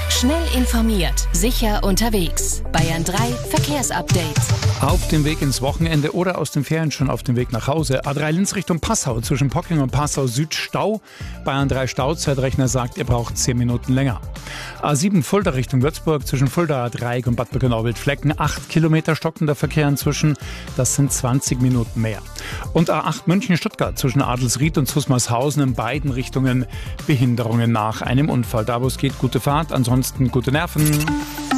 Schnell informiert, sicher unterwegs. Bayern 3 Verkehrsupdate. Auf dem Weg ins Wochenende oder aus den Ferien schon auf dem Weg nach Hause. A3 Linz Richtung Passau, zwischen Pocking und Passau Süd Stau. Bayern 3 Stauzeitrechner sagt, ihr braucht 10 Minuten länger. A7 Fulda Richtung Würzburg, zwischen Fulda Dreieck und Bad Birkenau-Wildflecken 8 Kilometer stockender Verkehr inzwischen. Das sind 20 Minuten mehr. Und A8 München-Stuttgart, zwischen Adelsried und Zusmarshausen in beiden Richtungen Behinderungen nach einem Unfall. Da wo es geht, gute Fahrt, ansonsten gute Nerven.